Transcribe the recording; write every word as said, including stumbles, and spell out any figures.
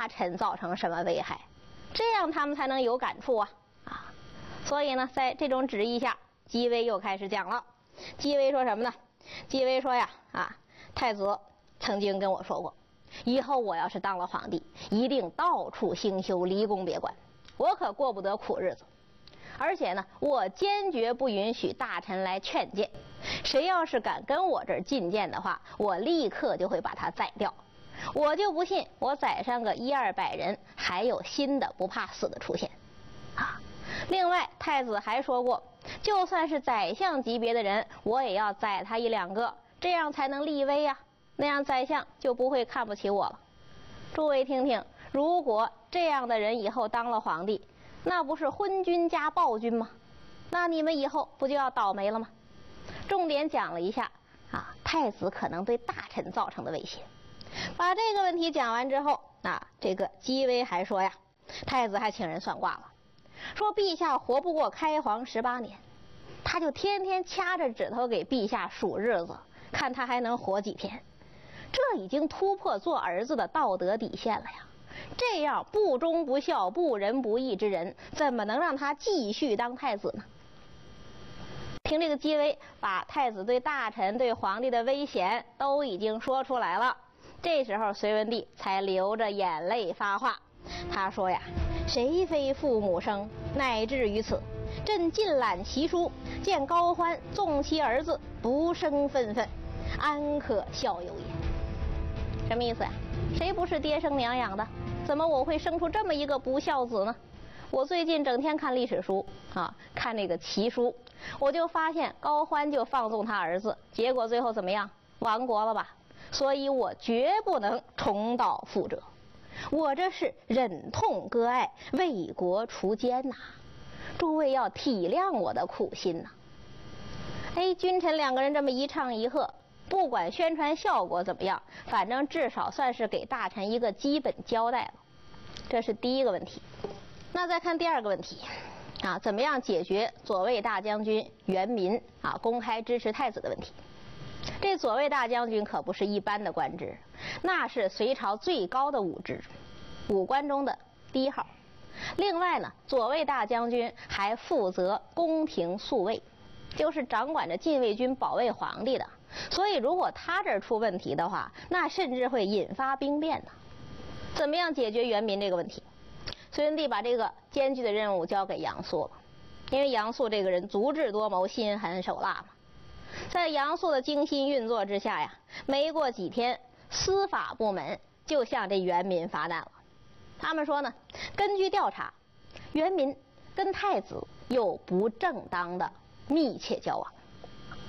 大臣造成什么危害，这样他们才能有感触啊啊！所以呢，在这种旨意下，姬微又开始讲了。姬微说什么呢？姬微说呀啊，太子曾经跟我说过，以后我要是当了皇帝，一定到处兴修，离宫别馆，我可过不得苦日子。而且呢，我坚决不允许大臣来劝谏，谁要是敢跟我这儿进谏的话，我立刻就会把他宰掉。我就不信我宰上个一二百人，还有新的不怕死的出现啊！另外，太子还说过，就算是宰相级别的人，我也要宰他一两个，这样才能立威呀，那样宰相就不会看不起我了。诸位听听，如果这样的人以后当了皇帝，那不是昏君加暴君吗？那你们以后不就要倒霉了吗？重点讲了一下啊，太子可能对大臣造成的威胁。把这个问题讲完之后，啊，这个姬微还说呀，太子还请人算卦了，说陛下活不过开皇十八年，他就天天掐着指头给陛下数日子，看他还能活几天。这已经突破做儿子的道德底线了呀！这样不忠不孝、不仁不义之人，怎么能让他继续当太子呢？听这个姬微把太子对大臣、对皇帝的危险都已经说出来了，这时候隋文帝才流着眼泪发话。他说呀，谁非父母生，乃至于此？朕尽览其书，见高欢纵其儿子，不生愤愤，安可孝有也？什么意思呀？谁不是爹生娘养的？怎么我会生出这么一个不孝子呢？我最近整天看历史书啊，看那个奇书，我就发现高欢就放纵他儿子，结果最后怎么样？亡国了吧？所以我绝不能重蹈覆辙，我这是忍痛割爱，为国除奸呐！诸位要体谅我的苦心呐！哎，君臣两个人这么一唱一和，不管宣传效果怎么样，反正至少算是给大臣一个基本交代了。这是第一个问题。那再看第二个问题啊，怎么样解决左卫大将军袁民啊公开支持太子的问题？这左卫大将军可不是一般的官职，那是隋朝最高的武职，武官中的第一号。另外呢，左卫大将军还负责宫廷宿卫，就是掌管着禁卫军保卫皇帝的。所以如果他这儿出问题的话，那甚至会引发兵变呢。怎么样解决袁民这个问题？隋文帝把这个艰巨的任务交给杨素了，因为杨素这个人足智多谋、心狠手辣嘛。在杨素的精心运作之下呀，没过几天，司法部门就向这袁民发难了。他们说呢，根据调查，袁民跟太子有不正当的密切交往。